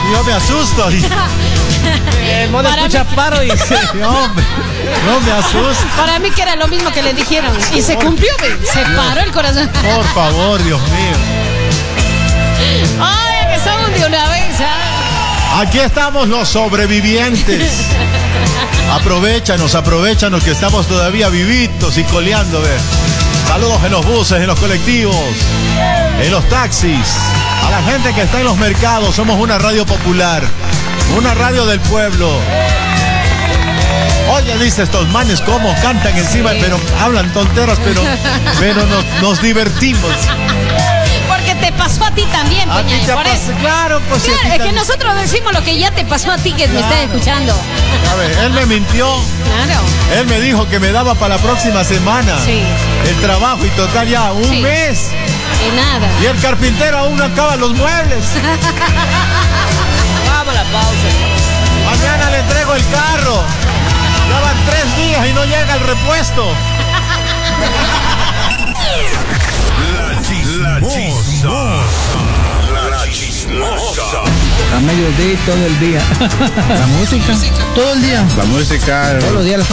yo me asusto. No escucha paro, dice. Hombre, no me asusto. Para mí que era lo mismo que le dijeron. Y se cumplió, se paró el corazón. Por favor, Dios mío. Ay, que somos de una vez, ¿ah? Aquí estamos los sobrevivientes. Aprovéchanos que estamos todavía vivitos y coleando, ¿ves? Saludos en los buses, en los colectivos, en los taxis, a la gente que está en los mercados. Somos una radio popular, una radio del pueblo. Oye, dice, estos manes cómo cantan encima, pero hablan tonteras, pero nos divertimos. Porque te pasó a ti también, Peña, por eso. Claro, pues claro, es que nosotros decimos lo que ya te pasó a ti, que me estás escuchando. A ver, él me mintió. Claro. Él me dijo que me daba para la próxima semana. Sí. El trabajo y total ya un mes. Y nada. Y el carpintero aún no acaba los muebles. Vamos a la pausa. Mañana le entrego el carro. Ya van 3 días y no llega el repuesto. La chismosa. A mediodía todo el día. La música. Todo el día. La música. Todos los días.